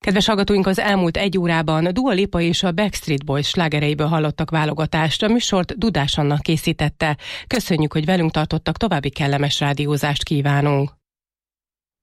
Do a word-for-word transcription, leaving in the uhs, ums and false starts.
Kedves hallgatóink, az elmúlt egy órában Dua Lipa és a Backstreet Boys slágereiből hallottak válogatást. A műsort Dudás Anna készítette. Köszönjük, hogy velünk tartottak, további kellemes rádiózást kívánunk.